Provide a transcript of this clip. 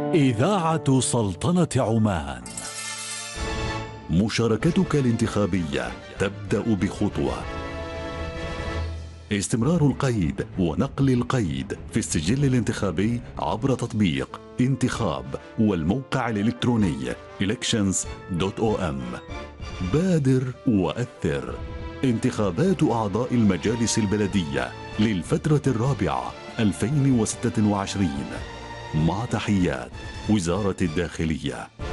إذاعة سلطنة عمان. مشاركتك الانتخابية تبدأ بخطوة. استمرار القيد ونقل القيد في السجل الانتخابي عبر تطبيق انتخاب والموقع الإلكتروني elections.om. بادر وأثر. انتخابات أعضاء المجالس البلدية للفترة الرابعة 2026. مع تحيات وزارة الداخلية.